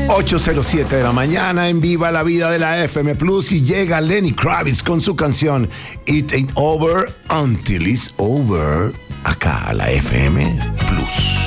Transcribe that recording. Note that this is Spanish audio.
8:07 de la mañana en Viva la Vida de la FM Plus y llega Lenny Kravitz con su canción It Ain't Over Until It's Over acá a la FM Plus.